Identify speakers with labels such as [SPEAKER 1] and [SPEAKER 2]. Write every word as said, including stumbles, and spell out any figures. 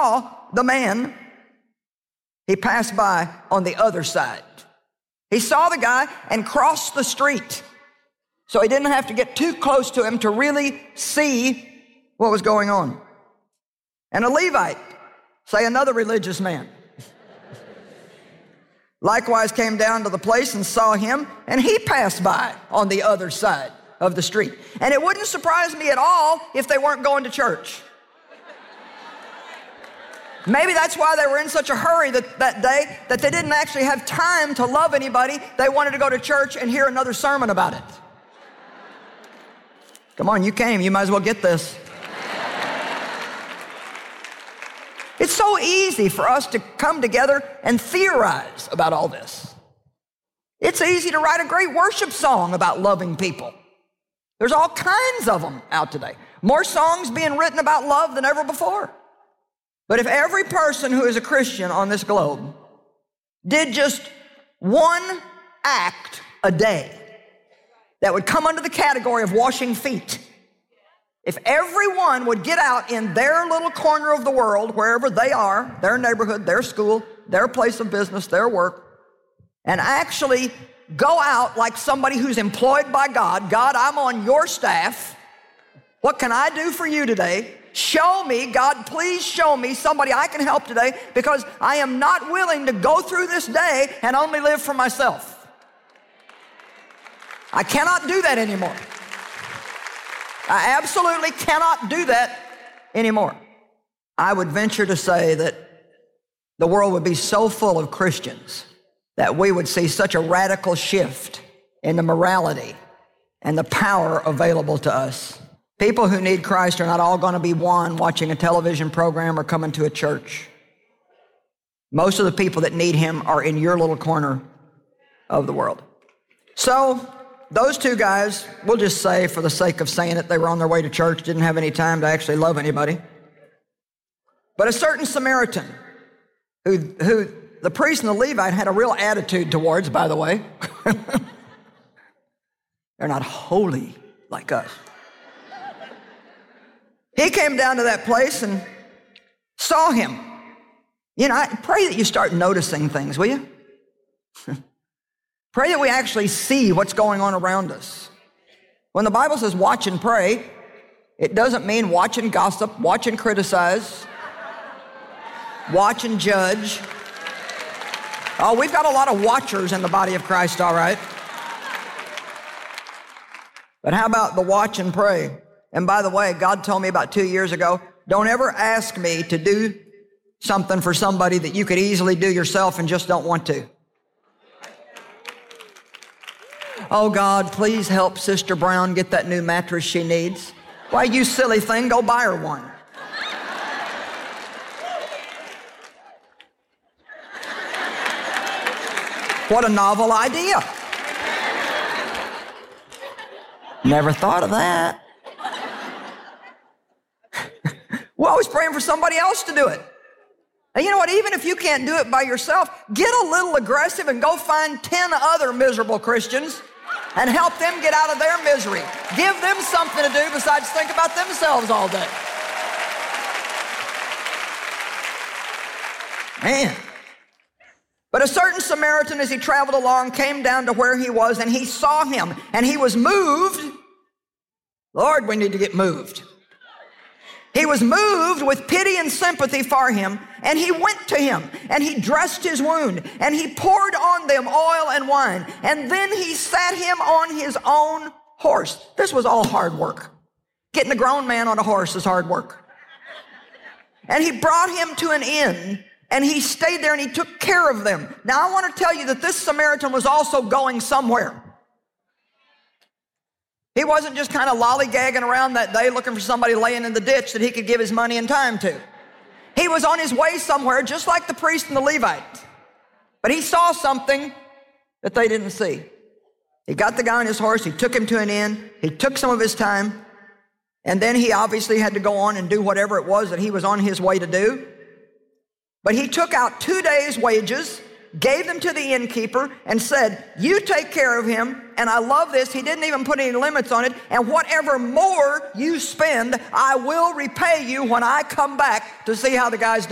[SPEAKER 1] saw the man, he passed by on the other side. He saw the guy and crossed the street. So he didn't have to get too close to him to really see what was going on. And a Levite, say another religious man, likewise came down to the place and saw him, and he passed by on the other side of the street. And it wouldn't surprise me at all if they weren't going to church. Maybe that's why they were in such a hurry that, that day that they didn't actually have time to love anybody. They wanted to go to church and hear another sermon about it. Come on, you came. You might as well get this. It's so easy for us to come together and theorize about all this. It's easy to write a great worship song about loving people. There's all kinds of them out today. More songs being written about love than ever before. But if every person who is a Christian on this globe did just one act a day that would come under the category of washing feet, if everyone would get out in their little corner of the world, wherever they are, their neighborhood, their school, their place of business, their work, and actually go out like somebody who's employed by God. God, I'm on your staff. What can I do for you today? Show me, God, please show me somebody I can help today, because I am not willing to go through this day and only live for myself. I cannot do that anymore. I absolutely cannot do that anymore. I would venture to say that the world would be so full of Christians that we would see such a radical shift in the morality and the power available to us. People who need Christ are not all going to be one watching a television program or coming to a church. Most of the people that need him are in your little corner of the world. So those two guys, we'll just say for the sake of saying it, they were on their way to church, didn't have any time to actually love anybody. But a certain Samaritan, who, who the priest and the Levite had a real attitude towards, by the way. They're not holy like us. He came down to that place and saw him. You know, I pray that you start noticing things, will you? Pray that we actually see what's going on around us. When the Bible says watch and pray, it doesn't mean watch and gossip, watch and criticize, watch and judge. Oh, we've got a lot of watchers in the body of Christ, all right. But how about the watch and pray? And by the way, God told me about two years ago, don't ever ask me to do something for somebody that you could easily do yourself and just don't want to. Oh God, please help Sister Brown get that new mattress she needs. Why, you silly thing, go buy her one. What a novel idea. Never thought of that. We're always praying for somebody else to do it. And you know what? Even if you can't do it by yourself, get a little aggressive and go find ten other miserable Christians and help them get out of their misery. Give them something to do besides think about themselves all day. Man. But a certain Samaritan, as he traveled along, came down to where he was, and he saw him, and he was moved. Lord, we need to get moved. He was moved with pity and sympathy for him, and he went to him, and he dressed his wound, and he poured on them oil and wine, and then he sat him on his own horse. This was all hard work. Getting a grown man on a horse is hard work. And he brought him to an inn, and he stayed there, and he took care of them. Now, I want to tell you that this Samaritan was also going somewhere. He wasn't just kind of lollygagging around that day looking for somebody laying in the ditch that he could give his money and time to. He was on his way somewhere, just like the priest and the Levite. But he saw something that they didn't see. He got the guy on his horse, he took him to an inn, he took some of his time, and then he obviously had to go on and do whatever it was that he was on his way to do. But he took out two days' wages, gave them to the innkeeper, and said, you take care of him. And I love this, he didn't even put any limits on it. And whatever more you spend, I will repay you when I come back to see how the guy's doing.